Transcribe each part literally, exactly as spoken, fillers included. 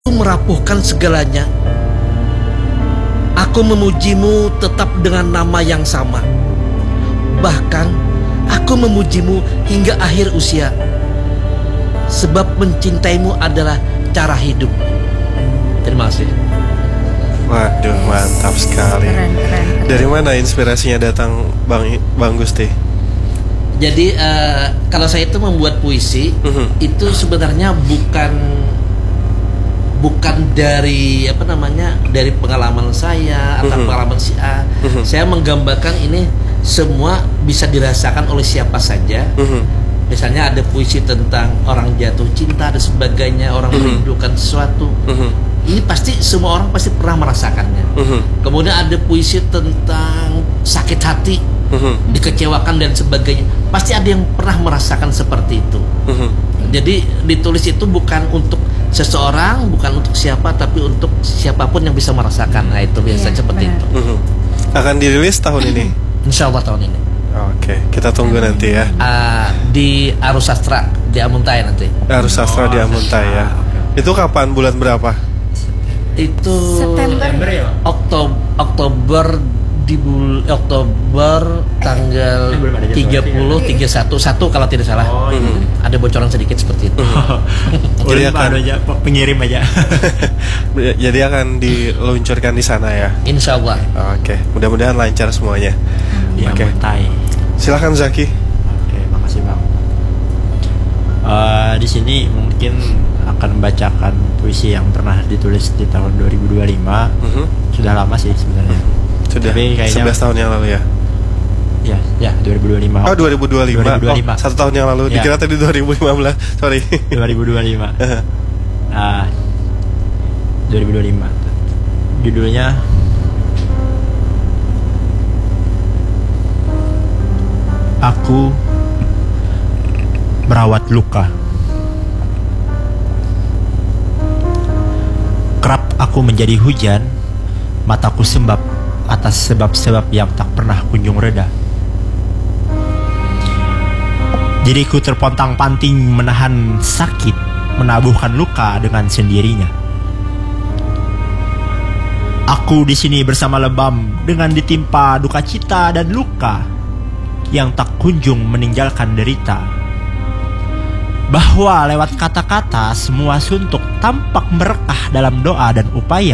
Merapuhkan segalanya. Aku memujimu tetap dengan nama yang sama. Bahkan aku memujimu hingga akhir usia. Sebab mencintaimu adalah cara hidup. Terima kasih. Waduh, mantap sekali. Keren, keren, keren. Dari mana inspirasinya datang, Bang Bang Gusti? Jadi uh, kalau saya itu membuat puisi, Mhm. itu sebenarnya bukan bukan dari apa namanya dari pengalaman saya atau Mhm. pengalaman si A. Mhm. Saya menggambarkan ini semua bisa dirasakan oleh siapa saja. Mhm. Misalnya ada puisi tentang orang jatuh cinta dan sebagainya, orang Mhm. merindukan sesuatu. Mhm. Ini pasti semua orang pasti pernah merasakannya. Mhm. Kemudian ada puisi tentang sakit hati, Mhm. dikecewakan dan sebagainya. Pasti ada yang pernah merasakan seperti itu. Mhm. Jadi ditulis itu bukan untuk seseorang, bukan untuk siapa, tapi untuk siapapun yang bisa merasakan. Nah itu biasanya Iya, seperti benar. itu. Mhm. Akan dirilis tahun ini. Insya Allah tahun ini. Oke, kita tunggu nanti ya. Ah, di Arus Sastra di Amuntai nanti. Harus sastra di Amuntai ya. Itu kapan? Bulan berapa? Itu September ya? Oktober, Oktober di bul Oktober tanggal Eh, belum ada jadwal tiga puluh, tiga puluh satu, satu kalau tidak salah. Oh, iya. Mhm. Ada bocoran sedikit seperti itu. Jadi Kirim akan- aja, pengirim aja. Jadi akan diluncurkan di sana ya. Insya Allah. Oke, mudah-mudahan lancar semuanya. Di Oke. Amuntai. Silakan Zaki. Oke, makasih Bang. Eh, di sini mungkin akan membacakan puisi yang pernah ditulis di tahun dua ribu dua puluh lima. Mhm. Sudah lama sih sebenarnya. Sudah Tapi kayaknya- sebelas tahun yang lalu ya. Ya, ya dua ribu dua puluh lima. Oh, dua ribu dua puluh lima. dua ribu dua puluh lima. Oh, satu tahun yang lalu. Ya. Dikira tadi dua ribu lima belas. Sorry. dua ribu dua puluh lima. Nah, dua ribu dua puluh lima. Judulnya Aku merawat luka. Kerap aku menjadi hujan, mataku sembab atas sebab-sebab yang tak pernah kunjung reda. Diriku terpontang-panting menahan sakit, menabuhkan luka dengan sendirinya. Aku di sini bersama lebam dengan ditimpa duka cita dan luka yang tak kunjung meninggalkan derita. Bahwa lewat kata-kata semua suntuk tampak merekah dalam doa dan upaya.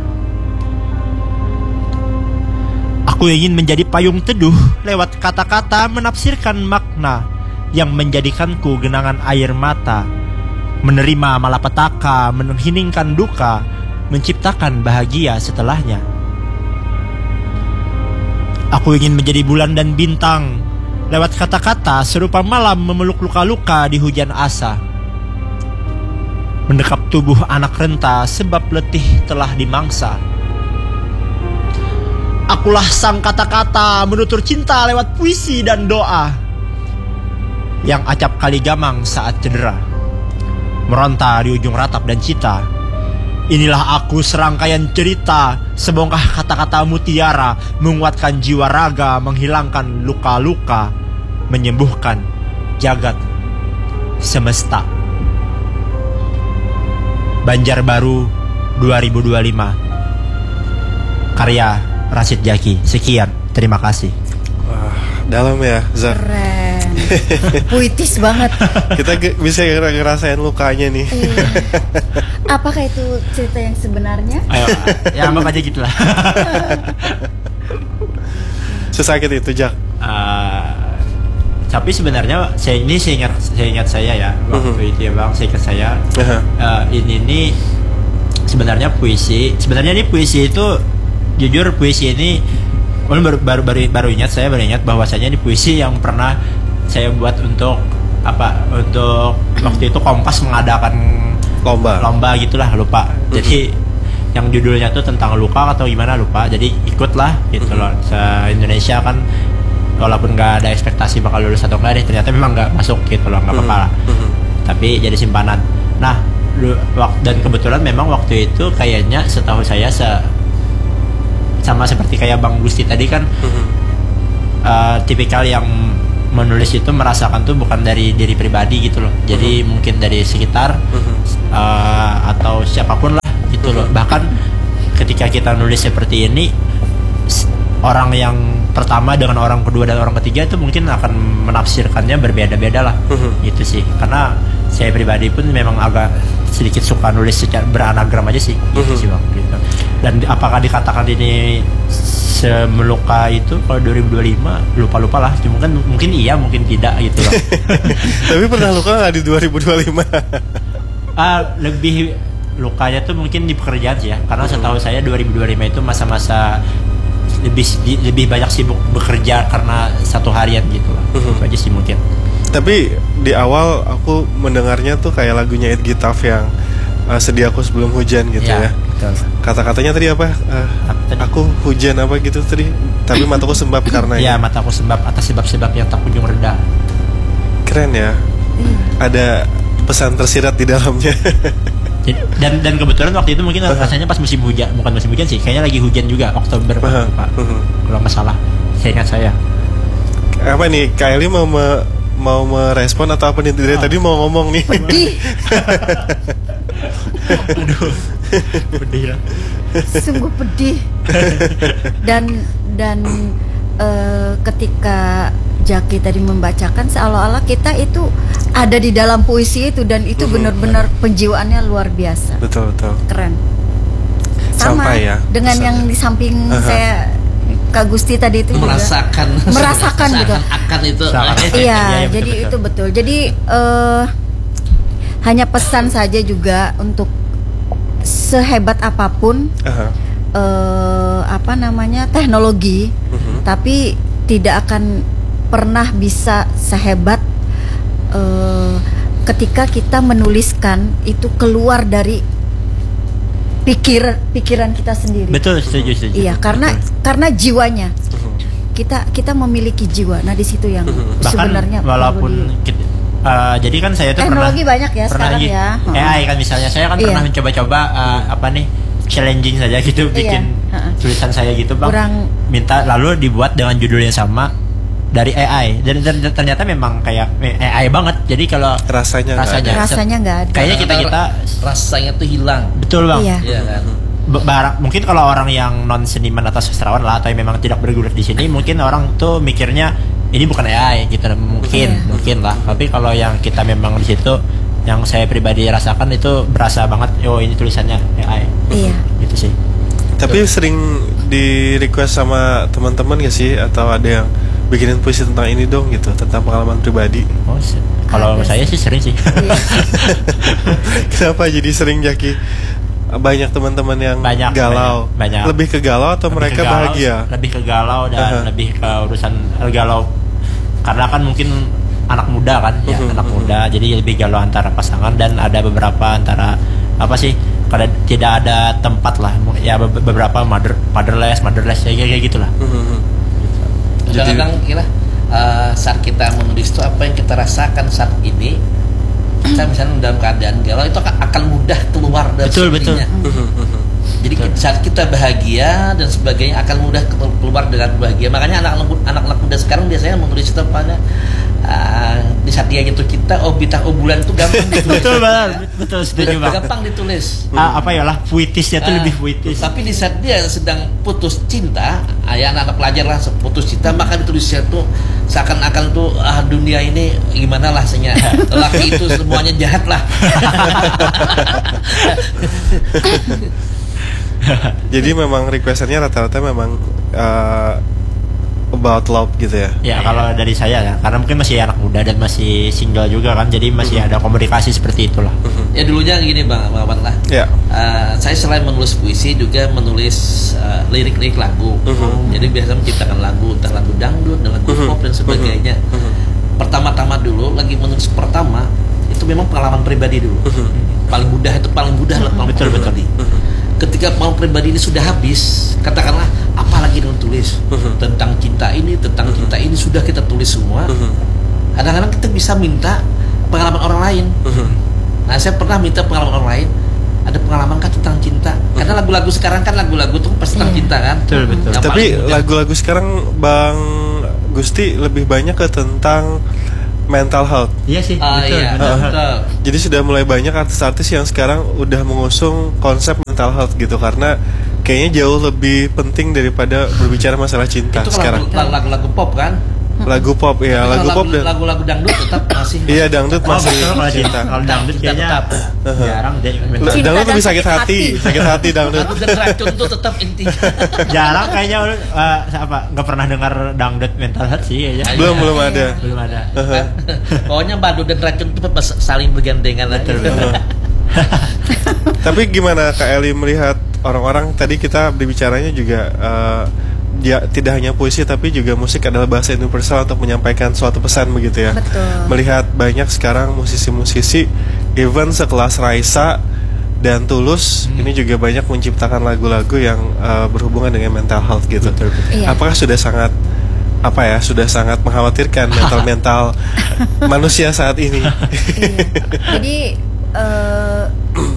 Aku ingin menjadi payung teduh lewat kata-kata menafsirkan makna yang menjadikanku genangan air mata, menerima malapetaka, mengheningkan duka, menciptakan bahagia setelahnya. Aku ingin menjadi bulan dan bintang lewat kata-kata serupa malam memeluk luka-luka di hujan asa, mendekap tubuh anak renta sebab letih telah dimangsa. Akulah sang kata-kata menutur cinta lewat puisi dan doa yang acap kali gamang saat cedera, meronta di ujung ratap dan cita. Inilah aku serangkaian cerita, sebongkah kata-kata mutiara, menguatkan jiwa raga, menghilangkan luka-luka, menyembuhkan jagat semesta. Banjarbaru dua ribu dua puluh lima. Karya Rashid Jaki. Sekian, terima kasih. Wah, dalam ya, Zak. Keren. Puitis banget. Kita ge- bisa ngera- ngerasain lukanya nih. Iya. Apakah itu cerita yang sebenarnya? Ayo, ya anggap aja gitulah. Sesakit itu, Jak. Uh, tapi sebenarnya saya ini saya ingat saya ingat saya ya waktu Mhm. itu ya Bang, saya ingat saya Aha. uh, ini nih sebenarnya puisi sebenarnya ini puisi itu jujur puisi ini baru baru baru, baru ingat saya baru ingat bahwasanya ini puisi yang pernah saya buat untuk apa untuk waktu itu Kompas mengadakan Lomba. lomba gitulah lupa. Mhm. Jadi yang judulnya tuh tentang luka atau gimana lupa. Jadi ikutlah gitu Mhm. loh. Se Indonesia kan walaupun nggak ada ekspektasi bakal lulus atau enggak deh, ternyata memang nggak masuk gitu loh, nggak apa-apa lah. Mhm. Tapi jadi simpanan. Nah, lu- wak- dan kebetulan memang waktu itu kayaknya setahu saya se sama seperti kayak Bang Gusti tadi kan Mhm. uh, tipikal yang menulis itu merasakan tuh bukan dari diri pribadi gitu loh. Jadi uh-huh. mungkin dari sekitar uh-huh. uh, atau siapapun lah gitu uh-huh. loh. Bahkan ketika kita nulis seperti ini, orang yang pertama dengan orang kedua dan orang ketiga itu mungkin akan menafsirkannya berbeda-beda lah. Uh-huh. Gitu sih. Karena saya pribadi pun memang agak sedikit suka nulis secara beranagram aja sih, gitu uh-huh. sih bang. Gitu. Dan apakah dikatakan ini semeluka itu kalau dua ribu dua puluh lima lupa-lupa lah, mungkin mungkin iya mungkin tidak gitu loh. Tapi pernah luka nggak di dua ribu dua puluh lima? Ah lebih lukanya tuh mungkin di pekerjaan sih ya, karena uh-huh. setahu saya dua ribu dua puluh lima itu masa-masa lebih lebih banyak sibuk bekerja karena satu harian gitu lah. Uh-huh. Itu aja sih mungkin. Tapi di awal aku mendengarnya tuh kayak lagunya Ed Gitaf yang uh, Sedih Aku Sebelum Hujan gitu ya, ya. Kata-katanya tadi apa? Uh, tadi? Aku hujan apa gitu tadi. Tapi mataku sembab karena ya, mataku sembab atas sebab-sebab yang tak kunjung reda. Keren ya. Ada pesan tersirat di dalamnya. dan dan kebetulan waktu itu mungkin uh-huh. rasanya pas musim hujan, bukan musim hujan sih, kayaknya lagi hujan juga Oktober uh-huh. Pak. Uh-huh. Kalau nggak salah, saya ingat saya. Apa nih, Kak Eli mau me, mau merespon atau apa nih? Dari oh. tadi mau ngomong nih. Pedih. Aduh, pedih ya. Sungguh pedih. dan dan uh, ketika Jaki tadi membacakan seolah-olah kita itu ada di dalam puisi itu, dan itu uh-huh. benar-benar penjiwaannya luar biasa. Betul betul. Keren. Sama sampai ya dengan pesannya. Yang di samping uh-huh. saya Kak Gusti tadi itu merasakan juga, merasakan gitu. Akan itu. Iya, ya, jadi betul, itu betul. Jadi uh, hanya pesan saja juga untuk sehebat apapun uh-huh. uh, apa namanya teknologi, uh-huh. tapi tidak akan pernah bisa sehebat uh, ketika kita menuliskan itu keluar dari pikir pikiran kita sendiri. Betul, setuju, setuju. Iya, karena betul. Karena jiwanya kita kita memiliki jiwa. Nah di situ yang bahkan sebenarnya walaupun kita, uh, jadi kan saya tuh teknologi pernah, banyak ya pernah sekarang ya. A I kan misalnya saya kan iya. pernah mencoba-coba uh, apa nih challenging saja gitu bikin iya. tulisan saya gitu bang. Kurang... minta lalu dibuat dengan judul yang sama dari A I dan, dan ternyata memang kayak A I banget. Jadi kalau rasanya rasanya nggak ada. rasanya nggak ada. Kayaknya kita kita rasanya tuh hilang. Betul bang. Iya. Iya kan. Barang, mungkin kalau orang yang non seniman atau sastrawan lah atau yang memang tidak bergulat di sini mungkin orang tuh mikirnya ini bukan A I gitu mungkin yeah. mungkin lah. Tapi kalau yang kita memang di situ yang saya pribadi rasakan itu berasa banget oh ini tulisannya A I. Iya. Gitu sih. Tapi sering di request sama teman-teman gak sih atau ada yang bikinin puisi tentang ini dong gitu, tentang pengalaman pribadi? Oh, kalau saya sih sering sih. Kenapa jadi sering Jaki? Banyak teman-teman yang banyak, galau. Banyak, banyak. Lebih ke galau atau lebih mereka galau, bahagia? Lebih ke galau dan uh-huh. lebih ke urusan galau. Karena kan mungkin anak muda kan, ya uh-huh. anak muda. Jadi lebih galau antara pasangan dan ada beberapa antara apa sih? Karena tidak ada tempat lah. Ya beberapa mother motherless, motherless ya kayak gitulah. Uh-huh. Kadang-kadang kira uh, saat kita menulis itu apa yang kita rasakan saat ini, kita misalnya dalam keadaan galau itu akan mudah keluar dari betul, betul. Jadi betul. Saat kita bahagia dan sebagainya akan mudah keluar dengan bahagia. Makanya anak-anak muda sekarang biasanya menulis itu pada uh, di saat dia nyentuh kita, oh bintang, oh bulan itu gampang ditulis. Betul banget, betul setuju banget. Gampang ditulis. Ah, apa ya lah, puitisnya tuh uh, lebih puitis. Tapi di saat dia sedang putus cinta, ya anak-anak pelajar lah putus cinta, maka ditulisnya tuh seakan-akan tuh ah, dunia ini gimana lah rasanya, lelaki itu semuanya jahat lah. Jadi memang requestannya rata-rata memang uh, about love gitu ya? Ya kalau dari saya ya, karena mungkin masih anak muda dan masih single juga kan, jadi masih uh-huh. ada komunikasi seperti itulah. Uh-huh. Ya dulunya gini bang, bang Awan lah. Yeah. Uh, saya selain menulis puisi juga menulis uh, lirik-lirik lagu. Uh-huh. Jadi biasa menciptakan lagu, entah lagu dangdut, lagu uh-huh. pop dan sebagainya. Uh-huh. Pertama-tama dulu lagi menulis pertama itu memang pengalaman pribadi dulu. Uh-huh. Paling mudah itu paling mudah lah uh-huh. betul betul. Uh-huh. Ketika pengalaman pribadi ini sudah habis, katakanlah apalagi dengan tulis uh-huh. tentang cinta ini, tentang uh-huh. cinta ini sudah kita tulis semua. Uh-huh. Kadang-kadang kita bisa minta pengalaman orang lain. Uh-huh. Nah, saya pernah minta pengalaman orang lain. Ada pengalaman kan tentang cinta? Uh-huh. Karena lagu-lagu sekarang kan lagu-lagu itu pasti tentang yeah. cinta kan. Betul betul. Tapi lagu-lagu sekarang Bang Gusti lebih banyak ke tentang mental health. Iya sih, uh, betul. Iya, betul. betul. Jadi sudah mulai banyak artis-artis yang sekarang udah mengusung konsep mental health gitu, karena kayaknya jauh lebih penting daripada berbicara masalah cinta itu sekarang. Itu lagu-lagu pop kan? Lagu pop ya, lagu pop dan lagu-lagu dangdut tetap masih. Iya, dangdut Oh, masih betul, kalau cinta. Kalau dangdut kayaknya tetap. jarang deh. L- Dangdut lebih sakit hati, sakit hati dangdut. Lagu dan racun itu tetap intinya. Jarang kayaknya uh, apa nggak pernah dengar dangdut mental health sih kayaknya. Belum belum ada. Belum ada. Pokoknya badu dan racun itu saling bergandengan aja. Tapi gimana Kak Eli melihat orang-orang tadi kita berbicaranya juga uh, dia tidak hanya puisi tapi juga musik adalah bahasa universal untuk menyampaikan suatu pesan begitu ya. Betul. Melihat banyak sekarang musisi-musisi even sekelas Raisa dan Tulus hmm. ini juga banyak menciptakan lagu-lagu yang uh, berhubungan dengan mental health gitu. Betul, betul. Iya. Apakah sudah sangat apa ya sudah sangat mengkhawatirkan mental-mental manusia saat ini? Iya. Jadi uh,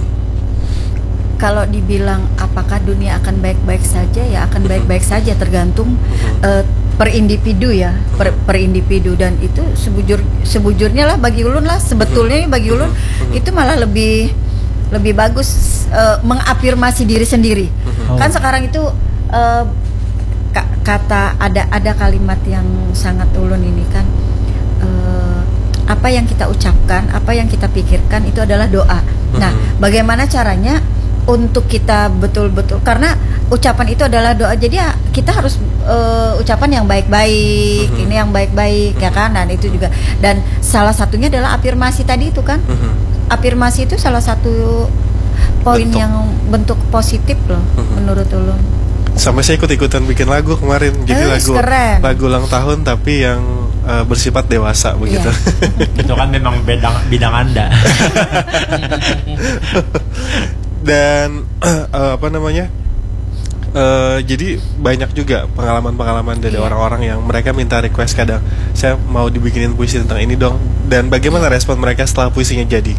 kalau dibilang apakah dunia akan baik-baik saja, ya akan baik-baik saja, tergantung uh, per individu ya, per, per individu. Dan itu sebujur sebujurnya lah bagi ulun lah, sebetulnya bagi ulun itu malah lebih lebih bagus uh, mengafirmasi diri sendiri. Oh. Kan sekarang itu uh, ka- kata ada ada kalimat yang sangat ulun ini kan, uh, apa yang kita ucapkan, apa yang kita pikirkan itu adalah doa. Nah, bagaimana caranya untuk kita betul-betul, karena ucapan itu adalah doa, jadi ya kita harus uh, ucapan yang baik-baik, uh-huh. ini yang baik-baik, uh-huh. ya kan, dan itu juga, dan salah satunya adalah afirmasi tadi itu kan, uh-huh. afirmasi itu salah satu poin bentuk. Yang bentuk positif loh, uh-huh. menurut ulun. Sampai saya ikut-ikutan bikin lagu kemarin, jadi eh, lagu keren. lagu ulang tahun tapi yang uh, bersifat dewasa begitu. Itu kan memang bidang bidang Anda. Dan uh, apa namanya uh, jadi banyak juga pengalaman-pengalaman dari yeah. orang-orang yang mereka minta request kadang, saya mau dibikinin puisi tentang ini dong. Dan bagaimana respon mereka setelah puisinya jadi?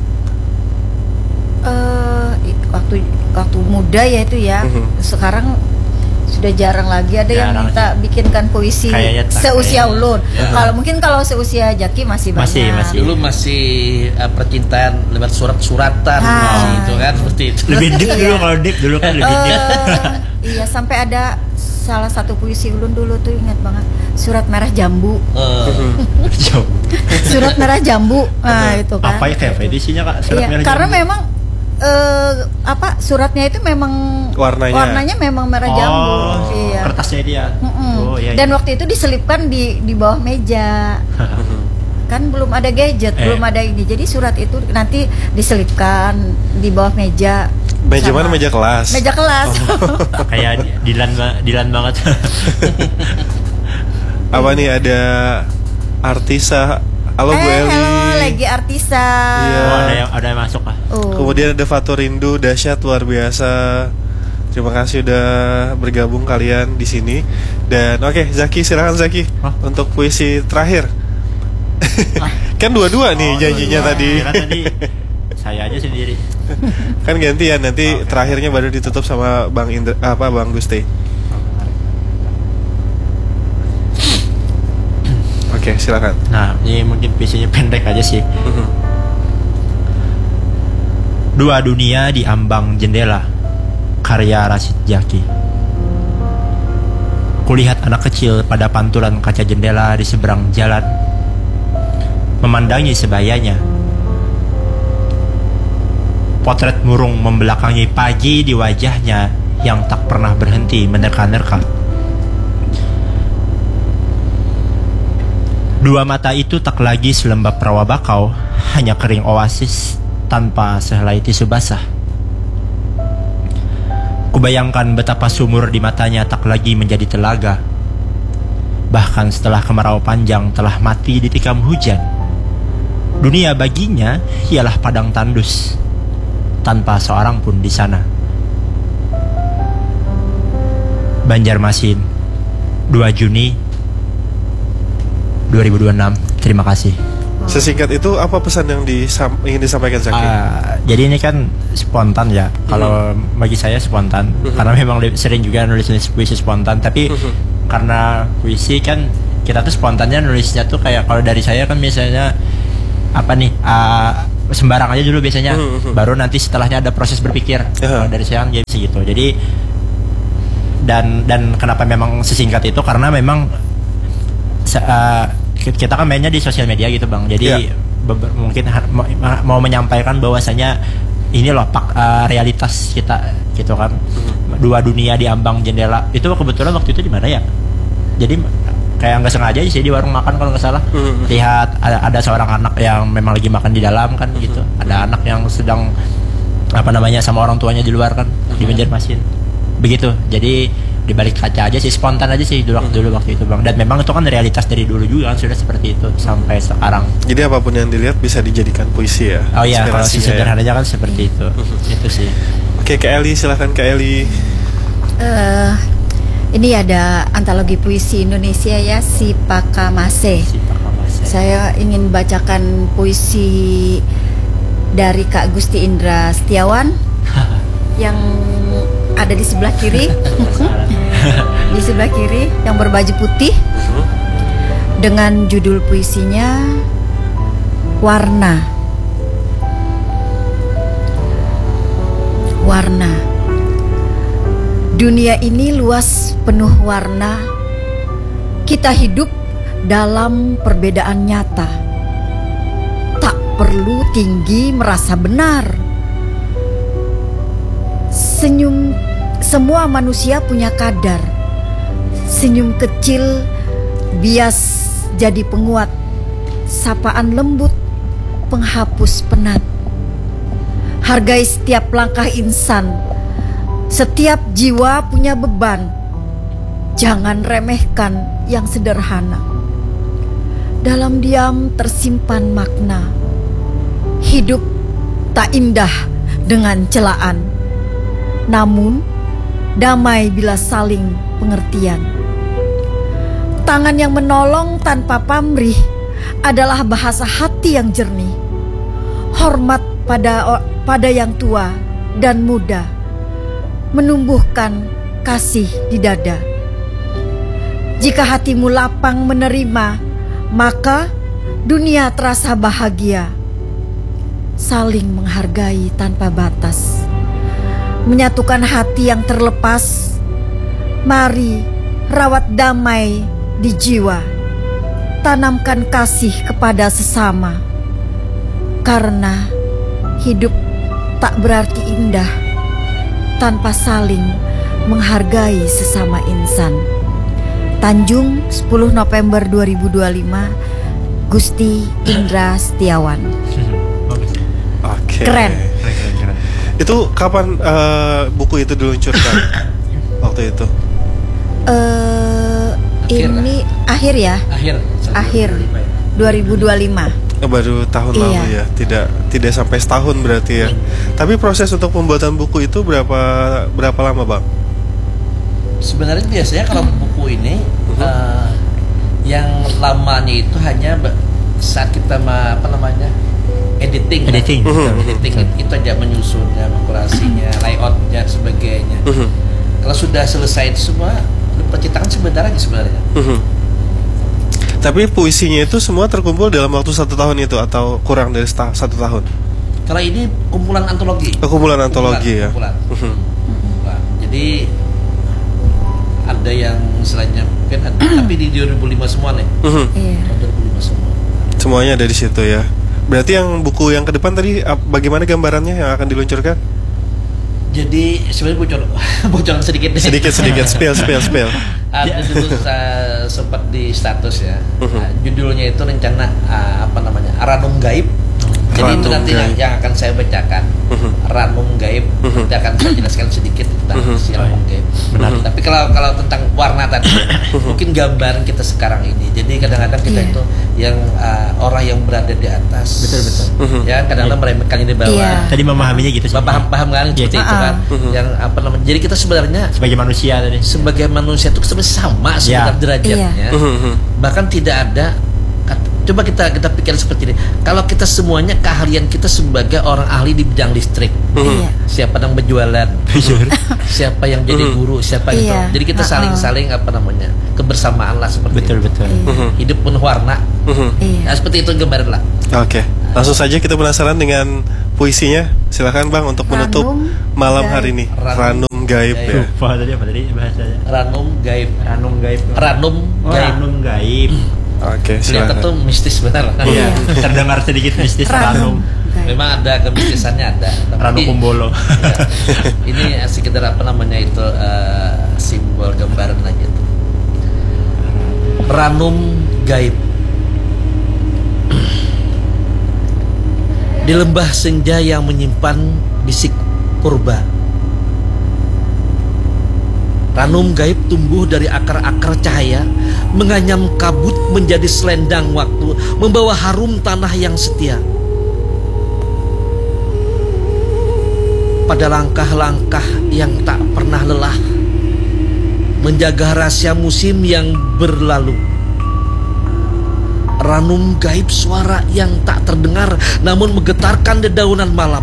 Uh, waktu waktu muda ya itu ya, uh-huh. sekarang sudah jarang lagi ada jarang yang minta sih. Bikinkan puisi seusia ulun. Ya. Kalau mungkin kalau seusia Jaki masih banyak. Masih, masih. Dulu masih uh, percintaan lewat surat-suratan, ah. gitu kan, seperti itu. Lebih deep dulu kalau deep dulu kan lebih deep. Uh, iya, sampai ada salah satu puisi ulun dulu tuh ingat banget, surat merah jambu. Uh. Surat merah jambu. Nah, itu kan. Apa ya kayak edisinya Kak? Surat iya, merah karena jambu. memang Uh, apa suratnya itu memang warnanya, warnanya memang merah oh, jambu, iya. Kertasnya dia. Oh, iya, iya. Dan waktu itu diselipkan di di bawah meja. Kan belum ada gadget, eh. belum ada ini. Jadi surat itu nanti diselipkan di bawah meja. Meja mana? Meja kelas. Meja kelas. Oh. Kayak Dilan Dilan banget. Apa nih, ada Artisa. Halo eh, Bu Eli. Halo, lagi Artisa. Iya. Oh, ada yang ada yang masuk ah. Oh. Kemudian ada Fatur Rindu, dahsyat luar biasa. Terima kasih udah bergabung kalian di sini. Dan oke, okay, Zaki, silakan Zaki huh? untuk puisi terakhir. Ah. Kan dua-dua nih oh, janjinya dua. Tadi. Kan tadi saya aja sendiri. Kan gantian, nanti oh, okay. terakhirnya baru ditutup sama Bang Indra, apa Bang Gusti. Oke, okay, silakan. Nah, ini mungkin puisinya pendek aja sih. Uh-huh. Dua dunia di ambang jendela, karya Rashid Jaki. Kulihat anak kecil pada pantulan kaca jendela di seberang jalan, memandangi sebayanya. Potret murung membelakangi pagi di wajahnya yang tak pernah berhenti menerka-nerka. Dua mata itu tak lagi selembab rawa bakau, hanya kering oasis tanpa sehelai tisu basah. Kubayangkan betapa sumur di matanya tak lagi menjadi telaga. Bahkan setelah kemarau panjang telah mati ditikam hujan. Dunia baginya ialah padang tandus, tanpa seorang pun di sana. Banjarmasin, dua Juni dua ribu dua puluh enam. Terima kasih. Sesingkat itu apa pesan yang disam, ingin disampaikan Zaki? Uh, jadi ini kan spontan ya. Mm-hmm. Kalau bagi saya spontan, mm-hmm. karena memang sering juga nulis-nulis puisi spontan. Tapi mm-hmm. karena puisi kan kita tuh spontannya nulisnya tuh kayak kalau dari saya kan biasanya apa nih uh, sembarang aja dulu biasanya, mm-hmm. baru nanti setelahnya ada proses berpikir. Uh-huh. Kalau dari saya kan jadi gitu. Jadi dan dan kenapa memang sesingkat itu karena memang uh, kita kan mainnya di sosial media gitu Bang. Jadi yeah. beber, mungkin ha- mau menyampaikan bahwasanya ini loh pak uh, realitas kita gitu kan. Mm-hmm. Dua dunia di ambang jendela. Itu kebetulan waktu itu di mana ya? Jadi kayak nggak sengaja sih di warung makan kalau nggak salah, mm-hmm. lihat ada, ada seorang anak yang memang lagi makan di dalam kan gitu, mm-hmm. ada anak yang sedang apa namanya sama orang tuanya di luar kan, mm-hmm. di Banjarmasin begitu. Jadi di balik kaca aja sih, spontan aja sih dulu, mm-hmm. dulu waktu itu Bang. Dan memang itu kan realitas dari dulu juga kan sudah seperti itu sampai sekarang. Jadi apapun yang dilihat bisa dijadikan puisi ya. Oh iya, kalau sederhananya kan seperti itu. Mm-hmm. Itu sih. Oke, Kak Eli, silahkan Kak Eli. Uh, Ini ada antologi puisi Indonesia ya, Si Pakamase. Si Pakamase. Saya ingin bacakan puisi dari Kak Gusti Indra Setiawan yang ada di sebelah kiri. Di sebelah kiri yang berbaju putih. Dengan judul puisinya Warna. Warna. Dunia ini luas penuh warna. Kita hidup dalam perbedaan nyata. Tak perlu tinggi merasa benar. Senyum semua manusia punya kadar. Senyum kecil bias jadi penguat. Sapaan lembut penghapus penat. Hargai setiap langkah insan. Setiap jiwa punya beban. Jangan remehkan yang sederhana. Dalam diam tersimpan makna. Hidup tak indah dengan celaan. Namun damai bila saling pengertian. Tangan yang menolong tanpa pamrih adalah bahasa hati yang jernih. Hormat pada pada yang tua dan muda. Menumbuhkan kasih di dada. Jika hatimu lapang menerima, maka dunia terasa bahagia. Saling menghargai tanpa batas. Menyatukan hati yang terlepas. Mari rawat damai di jiwa. Tanamkan kasih kepada sesama. Karena hidup tak berarti indah tanpa saling menghargai sesama insan. Tanjung, sepuluh November dua ribu dua puluh lima, Gusti Indra Setiawan. Oke. Keren. Itu kapan uh, buku itu diluncurkan? Waktu itu? Uh, ini akhir ya? Akhir. Akhir dua ribu dua puluh lima. Baru tahun iya. lalu ya, tidak tidak sampai setahun berarti ya. Hmm. Tapi proses untuk pembuatan buku itu berapa berapa lama Bang? Sebenarnya biasanya kalau buku ini uh-huh. uh, yang lamanya itu hanya saat kita ma, apa namanya editing, editing, kan? uh-huh. editing uh-huh. itu aja menyusunnya, mengkurasinya, layoutnya, sebagainya. Uh-huh. Kalau sudah selesai itu semua, percetakan sebentar aja sebenarnya. Uh-huh. Tapi puisinya itu semua terkumpul dalam waktu satu tahun itu atau kurang dari seta- satu tahun? Kalau ini kumpulan antologi. Oh, kumpulan antologi kumpulan, ya. Kumpulan. Uh-huh. Nah, jadi ada yang selainnya mungkin ada, tapi di dua ribu lima semua nih. Uh-huh. Iya. dua ribu lima semua. Semuanya ada di situ ya. Berarti yang buku yang ke depan tadi bagaimana gambarannya yang akan diluncurkan? Jadi sebenarnya bocor bocoran sedikit deh. Sedikit sedikit spill spill spill. Ada dulu saya sempat di status ya. Uh-huh. Uh, judulnya itu rencana uh, apa namanya? Ranum Gaib. Jadi Ranum itu nanti yang, yang akan saya bacakan. Uh-huh. Ranum Gaib. Uh-huh. Nanti akan saya jelaskan sedikit tentang uh-huh. si Ranum Gaib. Benar. Uh-huh. Tapi kalau kalau tentang warna tadi uh-huh. mungkin gambaran kita sekarang ini. Jadi kadang-kadang kita yeah. itu yang uh, orang yang berada di atas. Betul betul. Uh-huh. Ya kadang-kadang yeah. meremehkan ini bawah. Yeah. Tadi memahaminya gitu sih. Paham paham kan seperti yeah. itu kan. Uh-huh. Yang apa namanya? Jadi kita sebenarnya sebagai manusia tadi. Sebagai manusia itu sebenarnya sama sebenarnya yeah. derajatnya. Yeah. Uh-huh. Bahkan tidak ada. Coba kita kita pikir seperti ini. Kalau kita semuanya keahlian kita sebagai orang ahli di bidang listrik, uh-huh. siapa yang berjualan, siapa yang jadi Mhm. guru, siapa itu. Iya. Jadi kita saling-saling apa namanya kebersamaan lah seperti Betul itu. betul. Mhm. Hidup penuh warna. Mhm. Iya. Nah, seperti itu gambaran lah. Oke, langsung saja kita penasaran dengan puisinya. Silakan Bang untuk menutup Ranum malam Gaib. hari ini. Ranum Ranum gaib Gaib. ya. Lupa tadi apa tadi bahasanya? Ranum gaib. Ranum gaib. Ranum Oh, gaib. ranum gaib. Oke, Ternyata tuh silakan. mistis benar. Iya, terdengar sedikit mistis ranum. Gaib. Memang ada kemistisannya ada. Tapi Ranum Kumbolo. ya, ini sekedar apa namanya itu eh, simbol gambaran aja tuh. Ranum gaib. Di lembah senja yang menyimpan bisik purba, ranum gaib tumbuh dari akar-akar cahaya, menganyam kabut menjadi selendang waktu, membawa harum tanah yang setia. Pada langkah-langkah yang tak pernah lelah, menjaga rahasia musim yang berlalu. Ranum gaib suara yang tak terdengar namun menggetarkan dedaunan malam.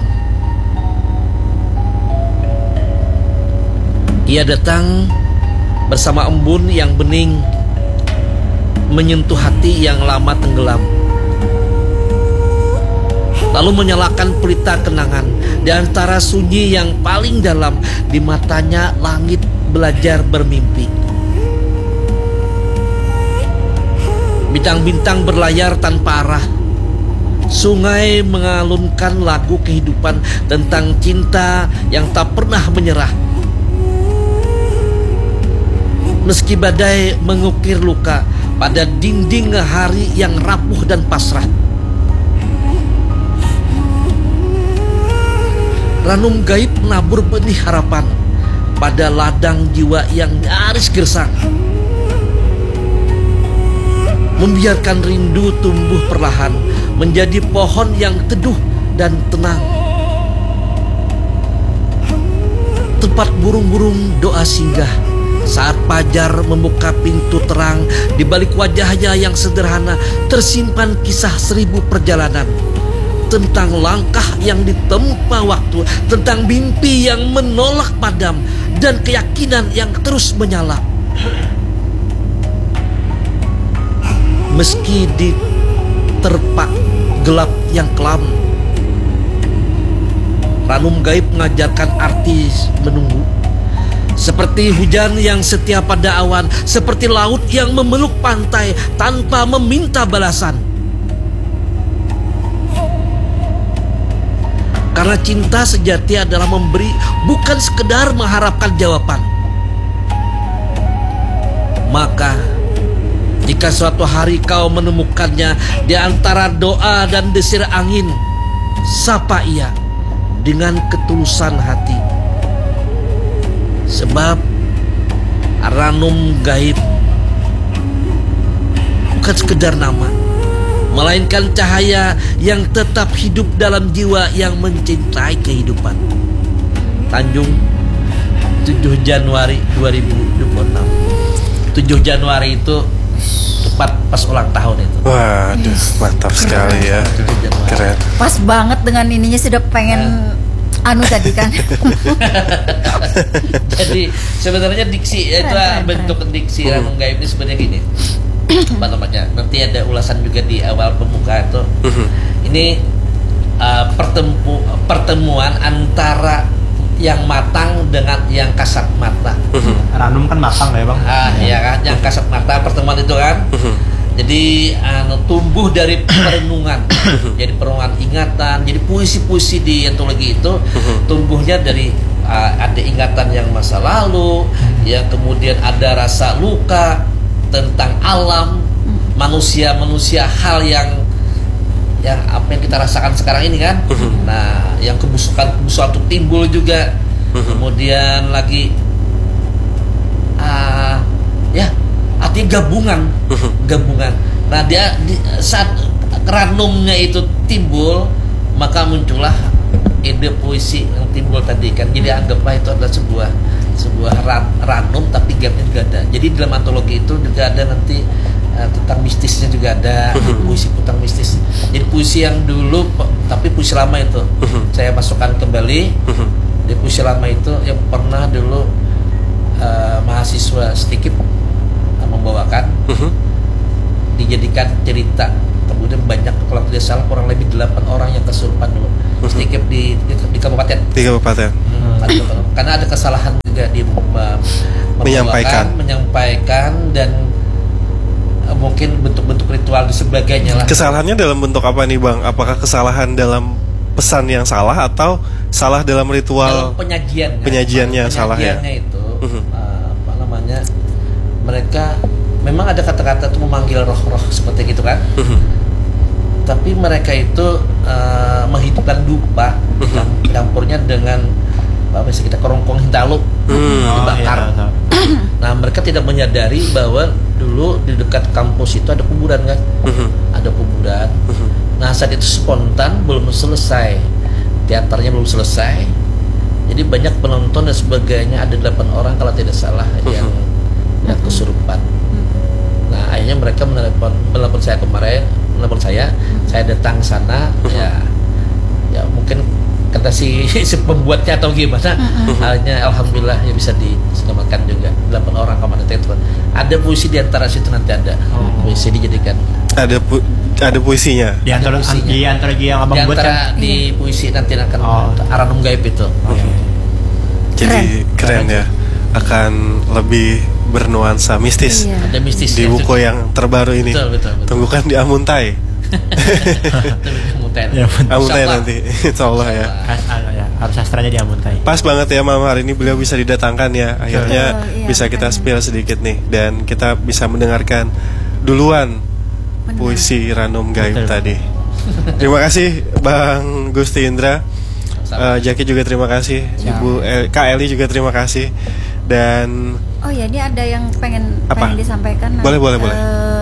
Ia datang bersama embun yang bening, menyentuh hati yang lama tenggelam. Lalu menyalakan pelita kenangan di antara sunyi yang paling dalam. Di matanya langit belajar bermimpi. Bintang-bintang berlayar tanpa arah. Sungai mengalunkan lagu kehidupan tentang cinta yang tak pernah menyerah. Meski badai mengukir luka pada dinding hari yang rapuh dan pasrah. Ranum gaib menabur benih harapan pada ladang jiwa yang nyaris gersang. Membiarkan rindu tumbuh perlahan menjadi pohon yang teduh dan tenang. Tempat burung-burung doa singgah saat fajar membuka pintu terang. Di balik wajahnya yang sederhana tersimpan kisah seribu perjalanan, tentang langkah yang ditempa waktu, tentang mimpi yang menolak padam, dan keyakinan yang terus menyala. Meski diterpa gelap yang kelam, ranum gaib mengajarkan arti menunggu. Seperti hujan yang setia pada awan, seperti laut yang memeluk pantai tanpa meminta balasan. Karena cinta sejati adalah memberi, bukan sekedar mengharapkan jawaban. Maka jika suatu hari kau menemukannya di antara doa dan desir angin, sapa ia dengan ketulusan hati. Sebab ranum gaib bukan sekedar nama, melainkan cahaya yang tetap hidup dalam jiwa yang mencintai kehidupan. Tanjung, tujuh Januari dua ribu dua puluh enam. tujuh Januari itu tepat pas ulang tahun itu. Waduh, mantap sekali ya. Keren. Pas banget dengan ininya, sudah pengen anu tadi kan. Jadi sebenarnya diksi itu Keren, keren, bentuk keren. diksi ranum gaib ini sebenarnya gini. Apa namanya? Nanti ada ulasan juga di awal pembuka itu. Ini uh, pertemu, pertemuan antara yang matang dengan yang kasat mata. Ranum kan matang ya bang. Ah, ya kan, yang kasat mata pertemuan itu kan. Jadi anu, tumbuh dari perenungan, jadi perenungan ingatan, jadi puisi-puisi di antologi itu tumbuhnya dari uh, ada ingatan yang masa lalu, yang kemudian ada rasa luka tentang alam, manusia-manusia, hal yang yang apa yang kita rasakan sekarang ini kan. Nah, yang kebusukan-kebusukan itu timbul juga. Kemudian lagi uh, ya artinya gabungan, gabungan. Nah dia di, saat ranumnya itu timbul, maka muncullah ide puisi yang timbul tadi kan. Jadi anggaplah itu adalah sebuah sebuah ran, ranum tapi gapnya juga ada. Jadi dalam antologi itu juga ada nanti uh, tentang mistisnya juga ada, puisi tentang mistis. Jadi puisi yang dulu tapi puisi lama itu saya masukkan kembali. Di puisi lama itu yang pernah dulu menyampaikan cerita. Kemudian banyak, kalau tidak salah kurang lebih delapan orang yang kesurupan dulu sedikit di, di di kabupaten. Di kabupaten. Hmm, ada, karena ada kesalahan juga di uh, menyampaikan, menyampaikan dan uh, mungkin bentuk-bentuk ritual dan sebagainya lah. Kesalahannya dalam bentuk apa nih Bang? Apakah kesalahan dalam pesan yang salah atau salah dalam ritual? Dalam penyajian. Penyajiannya kan? salah ya. Penyajiannya itu uh-huh. uh, apa namanya? Mereka memang ada kata-kata itu memanggil roh-roh seperti gitu kan. Uh-huh. Tapi mereka itu uh, menghidupkan dupa, uh-huh. campurnya dengan apa sih kita kerongkong hintalu, hmm. dibakar. Oh, iya. Nah mereka tidak menyadari bahwa dulu di dekat kampus itu ada kuburan kan, uh-huh. ada kuburan. Uh-huh. Nah saat itu spontan belum selesai, teaternya belum selesai, jadi banyak penonton dan sebagainya, ada delapan orang kalau tidak salah uh-huh. yang yang kesurupan. Nah akhirnya mereka menelepon, menelepon saya kemarin. Menelpon saya, saya datang sana, ya, ya mungkin kata si, si pembuatnya atau gimana, uh-huh. halnya alhamdulillah ya bisa diselamatkan juga delapan orang kemarin itu. Ada puisi di antara situ nanti ada oh. puisi dijadikan. Ada pu ada puisinya. Di antara di antara yang abang di buat kan? Di puisi nanti akan oh. Aranum Gaib itu. Okay. Jadi keren, keren ya, akan lebih bernuansa mistis. Iya. Ada mistis di buku yang terbaru ini. Betul, betul, betul. Tunggukan di Amuntai. Amuntai nanti, insya Allah ya. ya. Harus sastranya di Amuntai. Pas banget ya malam hari ini beliau bisa didatangkan ya. Akhirnya betul, iya, bisa kita spill sedikit nih dan kita bisa mendengarkan duluan benar. Puisi Ranum Gaib betul. Tadi. Terima kasih Bang Gusti Indra. Uh, Jaki juga terima kasih. Ya. Ibu El Kak Eli juga terima kasih. Dan oh ya, ini ada yang pengen apa? pengen disampaikan. Boleh, boleh, uh, boleh.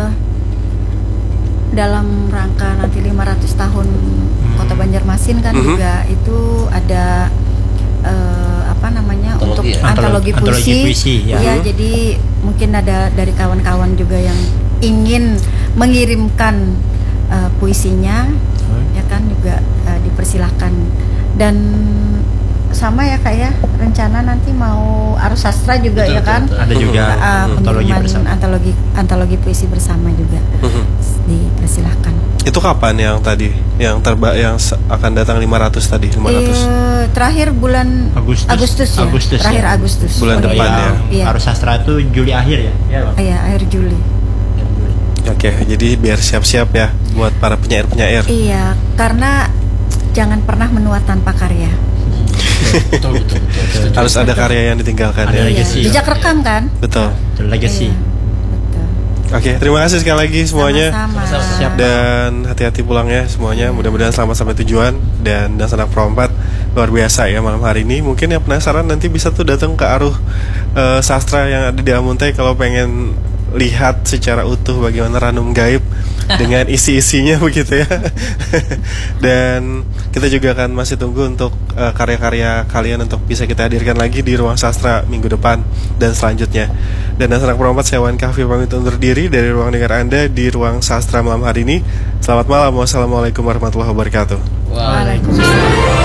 Dalam rangka nanti lima ratus tahun Kota Banjarmasin kan uh-huh. juga itu ada uh, apa namanya antologi, untuk ya? antologi, antologi puisi. Antologi puisi ya. Ya, uh-huh. Jadi mungkin ada dari kawan-kawan juga yang ingin mengirimkan uh, puisinya, uh-huh. ya kan juga uh, dipersilahkan. Dan sama ya Kak ya, rencana nanti mau Arus Sastra juga betul, ya kan betul. Ada juga uh, antologi bersama, antologi antologi puisi bersama juga uh-huh. dipersilahkan. Itu kapan yang tadi yang terba yang akan datang lima ratus tadi lima ratus? E, terakhir bulan Agustus, Agustus ya. Agustus, terakhir ya. Agustus. Bulan oh, depan ya. ya. Arus Sastra itu Juli akhir ya? Iya, ya, akhir Juli. Oke, jadi biar siap-siap ya buat para penyair-penyair. Iya, karena jangan pernah menua tanpa karya. betul, betul, betul, betul. Harus ada karya yang ditinggalkan ada ya. Legacy. Jejak rekam kan? Betul. Betul, legacy. Iya, betul. Oke, terima kasih sekali lagi semuanya. Sama-sama. Siap dan hati-hati pulang ya semuanya. Mudah-mudahan selamat sampai tujuan dan dan Sanak Pro empat luar biasa ya malam hari ini. Mungkin yang penasaran nanti bisa tuh datang ke Aruh uh, Sastra yang ada di Amuntai kalau pengen lihat secara utuh bagaimana Ranum Gaib dengan isi-isinya begitu ya. Dan kita juga akan masih tunggu untuk uh, karya-karya kalian untuk bisa kita hadirkan lagi di Ruang Sastra minggu depan dan selanjutnya. Dan Sanak Pro empat saya Wan Kahfi pamit undur diri dari ruang dengar Anda di Ruang Sastra malam hari ini. Selamat malam. Wassalamualaikum warahmatullahi wabarakatuh. Waalaikumsalam.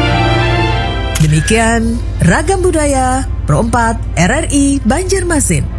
Demikian Ragam Budaya Pro empat R R I Banjarmasin.